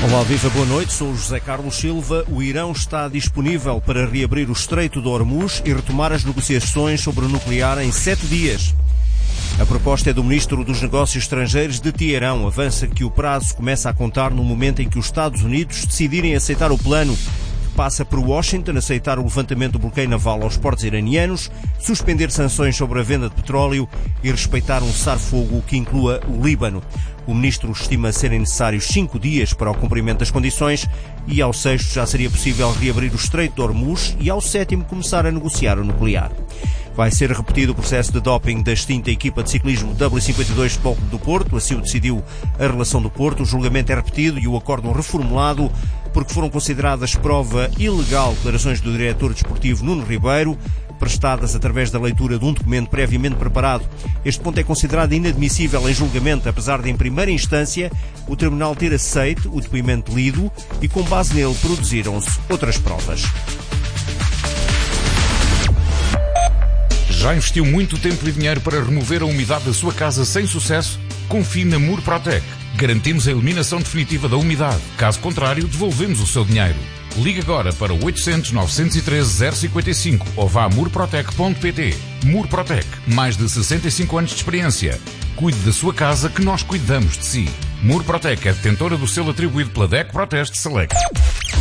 Olá, viva, boa noite. Sou o José Carlos Silva. O Irão está disponível para reabrir o Estreito de Hormuz e retomar as negociações sobre o nuclear em 7 dias. A proposta é do Ministro dos Negócios Estrangeiros de Teherão. Avança que o prazo começa a contar no momento em que os Estados Unidos decidirem aceitar o plano, que passa por Washington aceitar o levantamento do bloqueio naval aos portos iranianos, suspender sanções sobre a venda de petróleo e respeitar um cessar-fogo que inclua o Líbano. O Ministro estima serem necessários 5 dias para o cumprimento das condições e ao 6º já seria possível reabrir o Estreito de Hormuz e ao 7º começar a negociar o nuclear. Vai ser repetido o processo de doping da extinta equipa de ciclismo W52 Futebol Clube do Porto, assim o decidiu a relação do Porto. O julgamento é repetido e o acórdão reformulado porque foram consideradas prova ilegal declarações do diretor desportivo Nuno Ribeiro, prestadas através da leitura de um documento previamente preparado. Este ponto é considerado inadmissível em julgamento, apesar de, em primeira instância, o Tribunal ter aceito o depoimento lido e, com base nele, produziram-se outras provas. Já investiu muito tempo e dinheiro para remover a umidade da sua casa sem sucesso? Confie na Murprotec. Garantimos a eliminação definitiva da umidade. Caso contrário, devolvemos o seu dinheiro. Ligue agora para 800 913 055 ou vá a murprotec.pt. Murprotec. Mais de 65 anos de experiência. Cuide da sua casa que nós cuidamos de si. Murprotec é detentora do selo atribuído pela DEC Proteste Select.